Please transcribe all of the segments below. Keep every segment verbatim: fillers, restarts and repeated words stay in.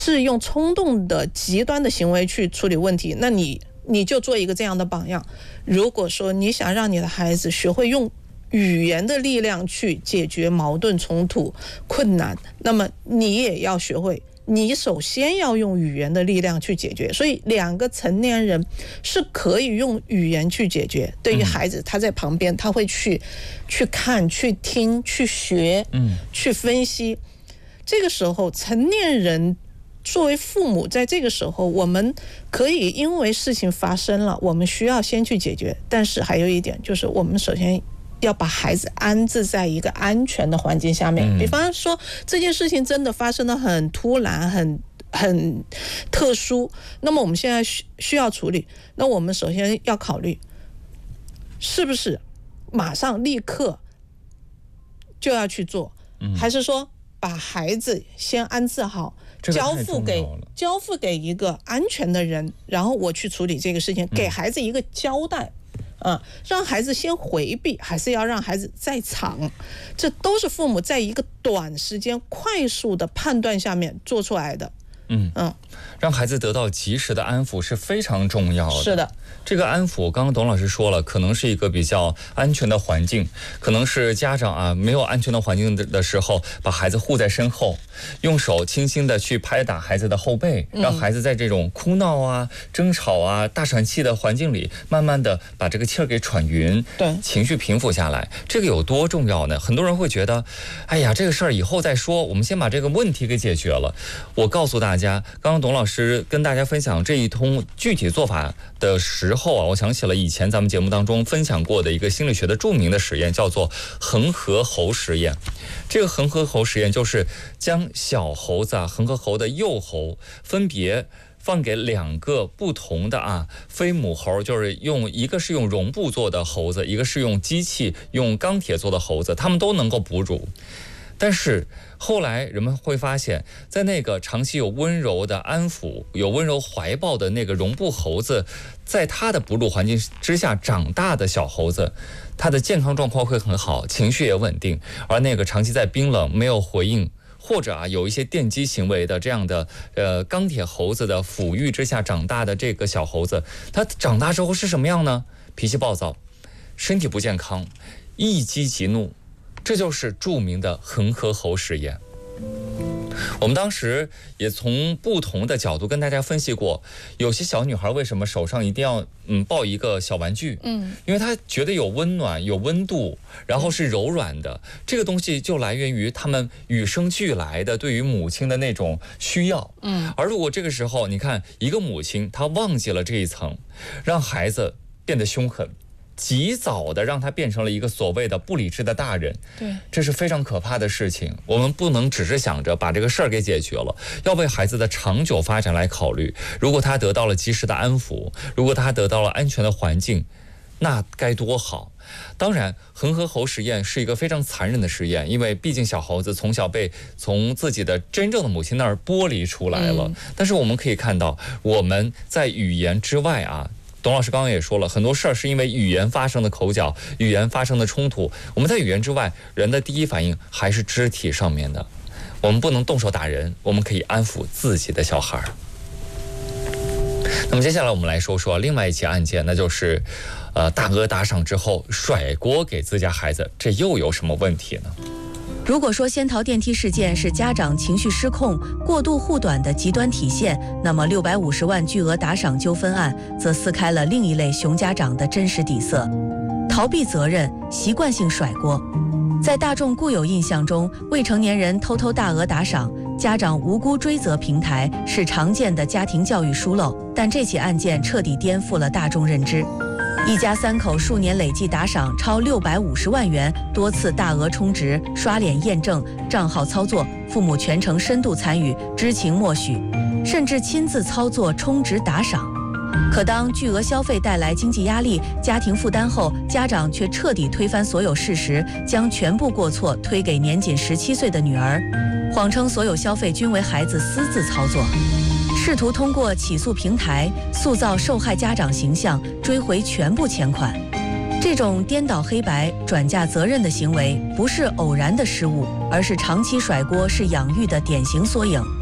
是用冲动的极端的行为去处理问题，那你你就做一个这样的榜样。如果说你想让你的孩子学会用语言的力量去解决矛盾冲突困难，那么你也要学会，你首先要用语言的力量去解决。所以两个成年人是可以用语言去解决。对于孩子，他在旁边他会去去看去听去学去分析。这个时候成年人作为父母，在这个时候我们可以因为事情发生了，我们需要先去解决。但是还有一点就是，我们首先要把孩子安置在一个安全的环境下面。比方说这件事情真的发生得很突然很很特殊，那么我们现在需要处理，那我们首先要考虑是不是马上立刻就要去做，还是说把孩子先安置好，交付给交付给一个安全的人，然后我去处理这个事情，给孩子一个交代。啊，让孩子先回避，还是要让孩子在场，这都是父母在一个短时间快速的判断下面做出来的。嗯嗯， 让孩子得到及时的安抚是非常重要的。 是的， 这个安抚，刚刚董老师说了，可能是一个比较安全的环境，可能是家长啊没有安全的环境的时候，把孩子护在身后，用手轻轻的去拍打孩子的后背，让孩子在这种哭闹啊、争吵啊、大喘气的环境里，慢慢的把这个气儿给喘匀， 对， 情绪平复下来。这个有多重要呢？很多人会觉得，哎呀，这个事儿以后再说，我们先把这个问题给解决了。我告诉大家。刚刚董老师跟大家分享这一通具体做法的时候啊，我想起了以前咱们节目当中分享过的一个心理学的著名的实验，叫做恒河猴实验。这个恒河猴实验就是将小猴子啊，恒河猴的幼猴分别放给两个不同的啊非母猴，就是用一个是用绒布做的猴子，一个是用机器用钢铁做的猴子，它们都能够哺乳。但是后来人们会发现，在那个长期有温柔的安抚、有温柔怀抱的那个绒布猴子，在它的哺乳环境之下长大的小猴子，它的健康状况会很好，情绪也稳定。而那个长期在冰冷、没有回应，或者啊有一些电击行为的这样的呃钢铁猴子的抚育之下长大的这个小猴子，它长大之后是什么样呢？脾气暴躁，身体不健康，一激即怒。这就是著名的恒河猴实验。我们当时也从不同的角度跟大家分析过，有些小女孩为什么手上一定要嗯抱一个小玩具，嗯，因为她觉得有温暖、有温度，然后是柔软的，这个东西就来源于她们与生俱来的对于母亲的那种需要，嗯。而如果这个时候你看一个母亲她忘记了这一层，让孩子变得凶狠，及早的让他变成了一个所谓的不理智的大人，对，这是非常可怕的事情。我们不能只是想着把这个事儿给解决了，要为孩子的长久发展来考虑。如果他得到了及时的安抚，如果他得到了安全的环境，那该多好。当然，恒河猴实验是一个非常残忍的实验，因为毕竟小猴子从小被从自己的真正的母亲那儿剥离出来了。嗯、但是我们可以看到，我们在语言之外啊。董老师刚刚也说了，很多事儿是因为语言发生的口角，语言发生的冲突。我们在语言之外，人的第一反应还是肢体上面的。我们不能动手打人，我们可以安抚自己的小孩。那么接下来我们来说说另外一起案件，那就是呃大额打赏之后甩锅给自家孩子，这又有什么问题呢？ 如果说仙桃电梯事件是家长情绪失控、过度护短的极端体现，那么六百五十万巨额打赏纠纷案则撕开了另一类熊家长的真实底色：逃避责任、习惯性甩锅。在大众固有印象中，未成年人偷偷大额打赏、家长无辜追责平台是常见的家庭教育疏漏，但这起案件彻底颠覆了大众认知。一家三口数年累计打赏超六百五十万元，多次大额充值、刷脸验证、账号操作，父母全程深度参与，知情默许，甚至亲自操作充值打赏。可当巨额消费带来经济压力、家庭负担后，家长却彻底推翻所有事实，将全部过错推给年仅十七岁的女儿，谎称所有消费均为孩子私自操作。试图通过起诉平台塑造受害家长形象，追回全部钱款。这种颠倒黑白、转嫁责任的行为，不是偶然的失误，而是长期甩锅是养育的典型缩影。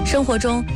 生活中